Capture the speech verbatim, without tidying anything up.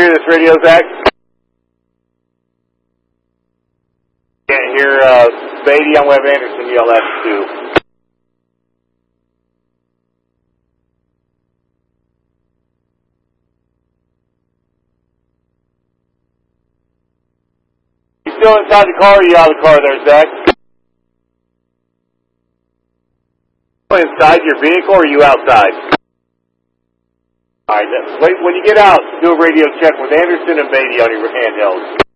Hear this radio, Zach? Can't hear uh, Beatty on Webb Anderson yell at you too. You still inside the car or are you out of the car there, Zach? Inside your vehicle or are you outside? Alright, wait, when you get out, do a radio check with Anderson and Beatty on your handhelds.